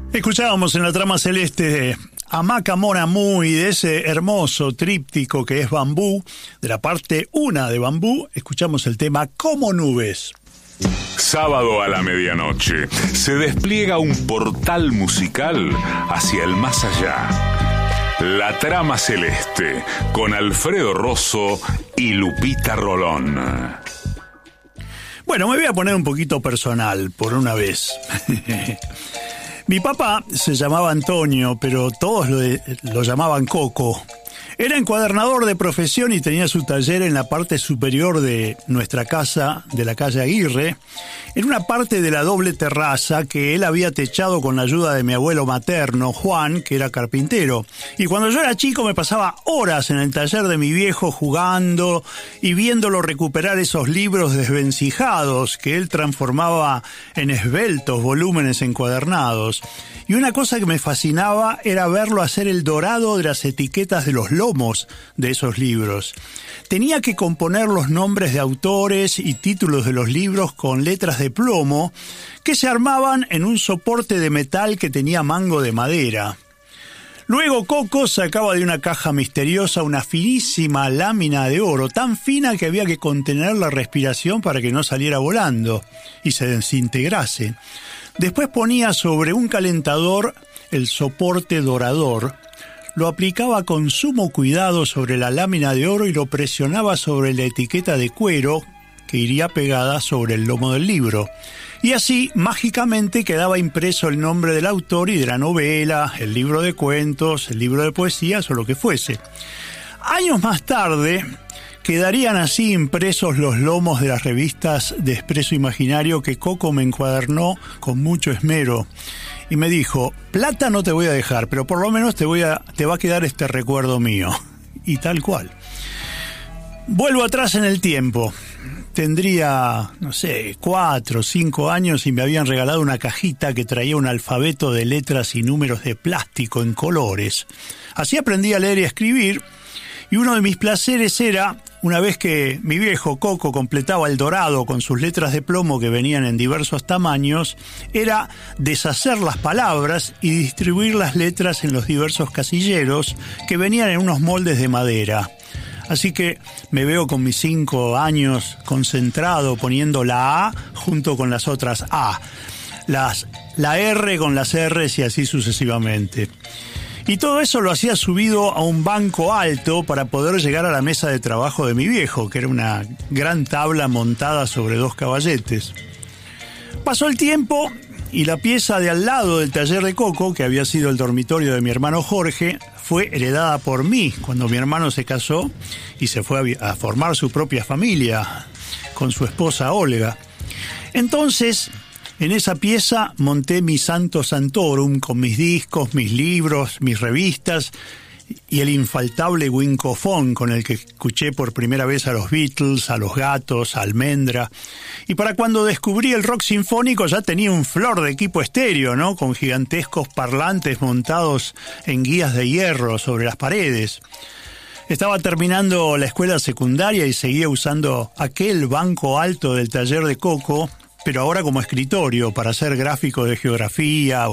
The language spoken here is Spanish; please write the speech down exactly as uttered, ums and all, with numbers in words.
Escuchábamos en la trama celeste Hamaca Mon Amour, y de ese hermoso tríptico que es Bambú, de la parte una de Bambú, escuchamos el tema Como Nubes. Sábado a la medianoche se despliega un portal musical hacia el más allá. La trama celeste con Alfredo Rosso y Lupita Rolón. Bueno, me voy a poner un poquito personal por una vez. Mi papá se llamaba Antonio, pero todos lo, de, lo llamaban Coco. Era encuadernador de profesión y tenía su taller en la parte superior de nuestra casa, de la calle Aguirre, en una parte de la doble terraza que él había techado con la ayuda de mi abuelo materno, Juan, que era carpintero. Y cuando yo era chico me pasaba horas en el taller de mi viejo jugando y viéndolo recuperar esos libros desvencijados que él transformaba en esbeltos volúmenes encuadernados. Y una cosa que me fascinaba era verlo hacer el dorado de las etiquetas de los lomos de esos libros. Tenía que componer los nombres de autores y títulos de los libros con letras de plomo que se armaban en un soporte de metal que tenía mango de madera. Luego Coco sacaba de una caja misteriosa una finísima lámina de oro, tan fina que había que contener la respiración para que no saliera volando y se desintegrase. Después ponía sobre un calentador el soporte dorador, lo aplicaba con sumo cuidado sobre la lámina de oro y lo presionaba sobre la etiqueta de cuero que iría pegada sobre el lomo del libro. Y así, mágicamente, quedaba impreso el nombre del autor y de la novela, el libro de cuentos, el libro de poesías o lo que fuese. Años más tarde, quedarían así impresos los lomos de las revistas de Expreso Imaginario que Coco me encuadernó con mucho esmero. Y me dijo, plata no te voy a dejar, pero por lo menos te, voy a, te va a quedar este recuerdo mío. Y tal cual. Vuelvo atrás en el tiempo. Tendría, no sé, cuatro o cinco años y me habían regalado una cajita que traía un alfabeto de letras y números de plástico en colores. Así aprendí a leer y a escribir. Y uno de mis placeres era, una vez que mi viejo Coco completaba el dorado con sus letras de plomo que venían en diversos tamaños, era deshacer las palabras y distribuir las letras en los diversos casilleros que venían en unos moldes de madera. Así que me veo con mis cinco años concentrado poniendo la A junto con las otras A, las, la R con las R's y así sucesivamente. Y todo eso lo hacía subido a un banco alto para poder llegar a la mesa de trabajo de mi viejo, que era una gran tabla montada sobre dos caballetes. Pasó el tiempo y la pieza de al lado del taller de Coco, que había sido el dormitorio de mi hermano Jorge, fue heredada por mí cuando mi hermano se casó y se fue a formar su propia familia con su esposa Olga. Entonces, en esa pieza monté mi Santo Santorum con mis discos, mis libros, mis revistas y el infaltable wincofón con el que escuché por primera vez a los Beatles, a los Gatos, a Almendra. Y para cuando descubrí el rock sinfónico ya tenía un flor de equipo estéreo, ¿no? Con gigantescos parlantes montados en guías de hierro sobre las paredes. Estaba terminando la escuela secundaria y seguía usando aquel banco alto del taller de Coco, pero ahora como escritorio para hacer gráfico de geografía